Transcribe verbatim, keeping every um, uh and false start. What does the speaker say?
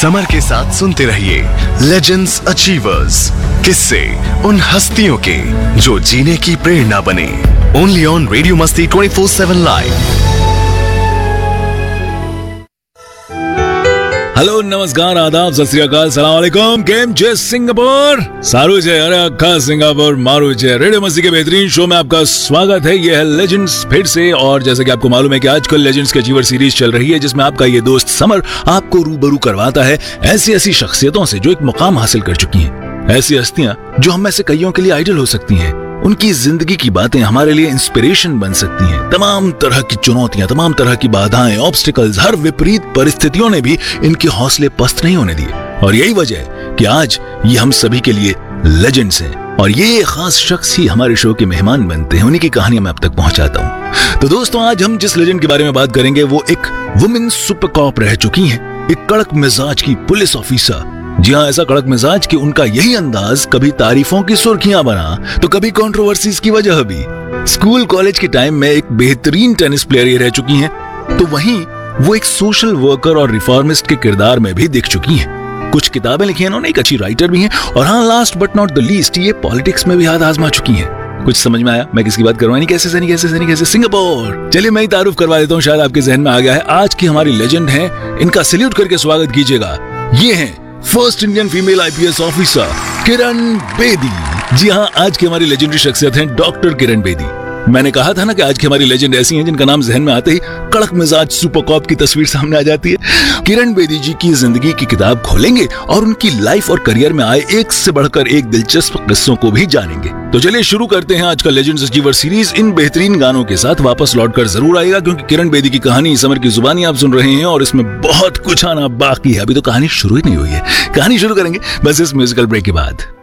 Summer के साथ सुनते रहिए लेजेंड्स अचीवर्स, किस्से उन हस्तियों के जो जीने की प्रेरणा बने। ओनली ऑन रेडियो मस्ती twenty four seven live. Hello, नमस्कार, आदाब, सत श्री अकाल, सलाम अलैकुम, केम छे सिंगापुर? सारू छे, अरे अक्खा सिंगापुर मारू छे। रेडियो मस्ती के बेहतरीन शो में आपका स्वागत है। ये है लेजेंड्स फिर से, और जैसे कि आपको मालूम है कि आजकल लेजेंड्स के अचीवर सीरीज चल रही है, जिसमें आपका ये दोस्त समर आपको रूबरू करवाता है ऐसी ऐसी शख्सियतों से जो एक मुकाम हासिल कर चुकी हैं। ऐसी हस्तियां जो हम में से कईयों के लिए आइडल हो सकती हैं। उनकी जिंदगी की बातें हमारे लिए इंस्पिरेशन बन सकती हैं। तमाम तरह की चुनौतियां, तमाम तरह की बाधाएं, ऑब्स्टिकल्स, हर विपरीत परिस्थितियों ने भी इनके हौसले पस्त नहीं होने दिए। और यही वजह है कि आज ये हम सभी के लिए लेजेंड्स हैं, और ये खास शख्स ही हमारे शो के मेहमान बनते हैं। उन्हीं की कहानियां मैं अब तक पहुंचाता हूं। तो दोस्तों, आज हम जिस लेजेंड के बारे में बात करेंगे वो एक वुमेन सुपर कॉप रह चुकी हैं, एक कड़क मिजाज की पुलिस ऑफिसर। जी हाँ, ऐसा कड़क मिजाज कि उनका यही अंदाज कभी तारीफों की सुर्खियां बना तो कभी कंट्रोवर्सीज की वजह भी। स्कूल कॉलेज के टाइम में एक बेहतरीन टेनिस प्लेयर ये रह चुकी हैं, तो वहीं वो एक सोशल वर्कर और रिफॉर्मिस्ट के किरदार में भी दिख चुकी हैं। कुछ किताबें लिखी हैं उन्होंने, एक अच्छी राइटर भी हैं, और हाँ, last but not the least, ये पॉलिटिक्स में भी हाथ आजमा चुकी हैं। कुछ समझ में आया मैं किसकी बात करवानी? कैसे सनी कैसे सनी कैसे सिंगापुर। चलिए मैं ही तारुफ करवा देता हूँ, शायद आपके जहन में आ गया है। आज की हमारी लेजेंड है, इनका सैल्यूट करके स्वागत कीजिएगा। ये हैं first Indian female IPS officer Kiran Bedi. जी हाँ, आज की हमारी लेजेंडरी शख्सियत है डॉक्टर किरण बेदी। मैंने कहा था ना कि आज की हमारी लेजेंड ऐसी हैं जिनका नाम जहन में आते ही कड़क मिजाज सुपर कॉप की तस्वीर सामने आ जाती है। किरण बेदी जी की जिंदगी की किताब खोलेंगे और उनकी लाइफ और करियर में आए एक से बढ़कर एक दिलचस्प किस्सों को भी जानेंगे। तो चलिए शुरू करते हैं आज का लेजेंड्स अचीवर सीरीज। इन बेहतरीन गानों के साथ वापस लौटकर जरूर आएगा, क्योंकि किरण बेदी की कहानी समर की जुबानी आप सुन रहे हैं, और इसमें बहुत कुछ आना बाकी है। अभी तो कहानी शुरू ही नहीं हुई है। कहानी शुरू करेंगे बस इस म्यूजिकल ब्रेक के बाद।